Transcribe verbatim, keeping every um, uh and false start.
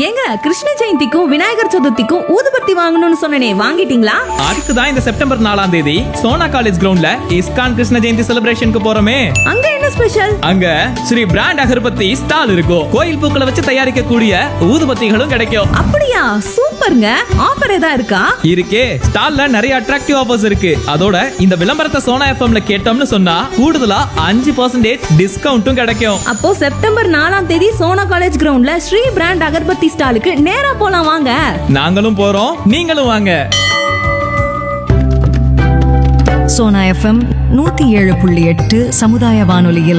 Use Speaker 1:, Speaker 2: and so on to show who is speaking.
Speaker 1: ஏங்க கிருஷ்ண ஜெயந்திக்கும் விநாயகர் சதுர்த்திக்கும் ஊதுபத்தி வாங்கணும்னு சொன்னனே, வாங்கிட்டீங்களா?
Speaker 2: அதுக்கு தான் இந்த செப்டம்பர் நாலாம் தேதி சோனா காலேஜ் கிரவுண்ட்ல இஸ்கான் கிருஷ்ண ஜெயந்தி செலிப்ரேஷனுக்கு போறோமே.
Speaker 1: அங்க என்ன ஸ்பெஷல்?
Speaker 2: அங்க ஸ்ரீ பிராண்ட் அகர்பத்தி ஸ்டால் இருக்கும். கோயில் பூக்களை வச்சு தயாரிக்கக்கூடிய ஊதுபத்திகளும் கிடைக்கும்.
Speaker 1: அப்படியா, சூப்பர்ங்க. ஆஃபர் ஏதா இருக்கா?
Speaker 2: இருக்கே, ஸ்டால்ல நிறைய அட்ராக்டிவ் ஆஃபர்ஸ் இருக்கு. அதோட இந்த விளம்பரத்தை சோனா எஃப்எம்ல கேட்டோம்னு சொன்னா கூடுதலா அஞ்சு பர்சன்டேஜ் டிஸ்கவுண்ட்டும் கிடைக்கும்.
Speaker 1: அப்போ செப்டம்பர் நாலாம் தேதி சோனா காலேஜ் கிரவுண்ட்ல ஸ்ரீ பிராண்ட் அகர்பத்தி ஸ்டாலுக்கு நேரா போலாம் வாங்க.
Speaker 2: நாங்களும் போறோம், நீங்களும் வாங்க.
Speaker 3: சோனா எஃப்எம் நூத்தி ஏழு புள்ளி எட்டு சமுதாய வானொலியில்